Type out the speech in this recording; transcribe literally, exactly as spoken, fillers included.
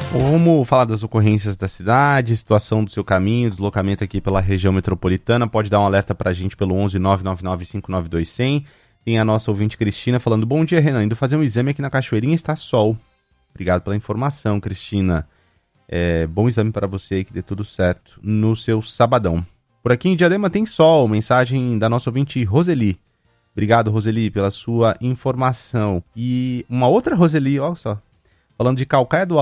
Vamos falar das ocorrências da cidade, situação do seu caminho, deslocamento aqui pela região metropolitana. Pode dar um alerta pra gente pelo onze nove nove nove cinco nove dois zero zero. Tem a nossa ouvinte Cristina falando: bom dia, Renan, indo fazer um exame aqui na Cachoeirinha, está sol. Obrigado pela informação, Cristina. É, bom exame para você aí, que dê tudo certo no seu sabadão. Por aqui em Diadema tem sol, mensagem da nossa ouvinte Roseli. Obrigado, Roseli, pela sua informação. E uma outra Roseli, olha só, falando de Calcaia do